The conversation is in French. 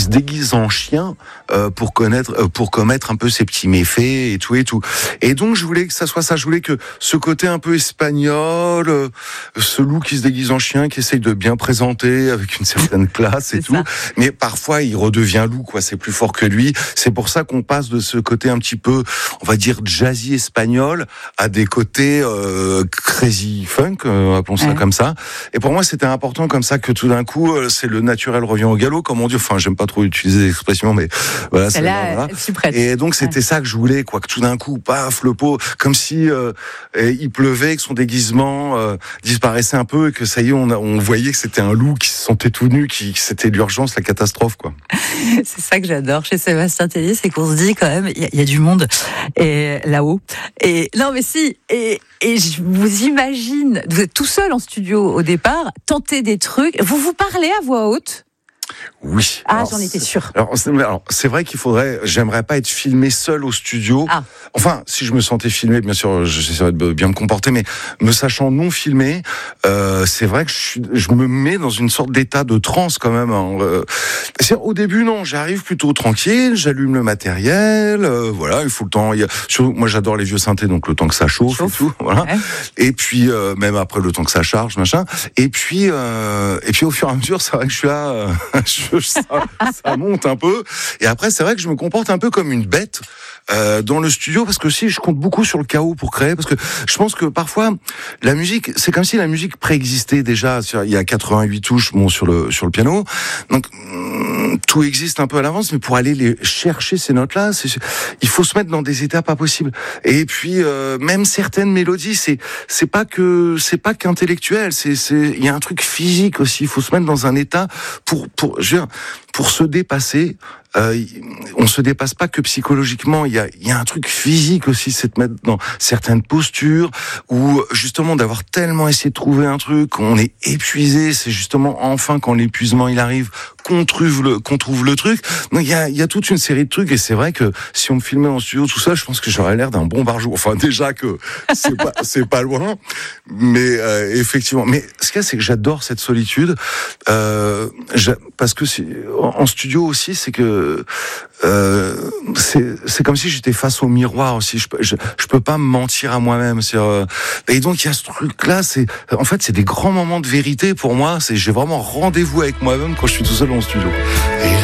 se déguise en chien pour commettre un peu ses petits méfaits et tout et tout. Et donc je voulais que ça soit ça. Je voulais que ce côté un peu espagnol, ce loup qui se déguise en chien, qui essaye de bien présenter avec une certaine classe et tout. Ça. Mais parfois il redevient loup, quoi. C'est plus fort que lui. C'est pour ça qu'on passe de ce côté un petit peu, on va dire jazzy espagnol, à des côtés crazy funk, appelons ça comme ça. Et pour moi c'était important comme ça que tout d'un coup c'est le naturel revient au galop, comme on dit. Enfin, j'aime pas trop utiliser l'expression, mais voilà. Là, voilà. Et donc c'était ça que je voulais, quoi, que tout d'un coup, paf, le pot, comme si il pleuvait, que son déguisement disparaissait un peu, et que ça y est, on voyait que c'était un loup qui se sentait tout nu, que c'était l'urgence, la catastrophe, quoi. C'est ça que j'adore chez Sébastien Tellier, c'est qu'on se dit quand même, il y a du monde et là-haut. Et non, mais si. Et je vous imagine, vous êtes tout seul en studio au départ, tentez des trucs. Vous parlez à voix haute? Oui. Ah, j'en étais sûre. Alors, c'est vrai j'aimerais pas être filmé seul au studio. Ah. Enfin, si je me sentais filmé, bien sûr, j'essaierais de bien me comporter, mais me sachant non filmé, c'est vrai que je me mets dans une sorte d'état de transe quand même. Au début, non, j'arrive plutôt tranquille, j'allume le matériel, voilà, il faut le temps. Moi, j'adore les vieux synthés, donc le temps que ça chauffe. Et tout, voilà. Ouais. Et puis, même après, le temps que ça charge, machin. Et puis, au fur et à mesure, c'est vrai que je suis là. Ça monte un peu, et après c'est vrai que je me comporte un peu comme une bête dans le studio, parce que si je compte beaucoup sur le chaos pour créer, parce que je pense que parfois la musique, c'est comme si la musique préexistait déjà. Il y a 88 touches sur le piano, donc tout existe un peu à l'avance, mais pour aller les chercher ces notes-là, il faut se mettre dans des états pas possibles. Et puis même certaines mélodies, c'est pas qu'intellectuel, il y a un truc physique aussi. Il faut se mettre dans un état pour se dépasser. On se dépasse pas que psychologiquement, il y a un truc physique aussi, c'est de mettre dans certaines postures, ou justement d'avoir tellement essayé de trouver un truc, on est épuisé, c'est justement enfin quand l'épuisement il arrive qu'on trouve le truc. Donc il y a toute une série de trucs, et c'est vrai que si on me filmait en studio tout ça, je pense que j'aurais l'air d'un bon barjou. Enfin déjà que c'est pas loin, mais effectivement. Mais ce qu'il y a, c'est que j'adore cette solitude, parce que en studio aussi, c'est que c'est comme si j'étais face au miroir aussi. Je peux pas me mentir à moi-même. Et donc il y a ce truc-là. En fait, c'est des grands moments de vérité pour moi. J'ai vraiment rendez-vous avec moi-même quand je suis tout seul en studio.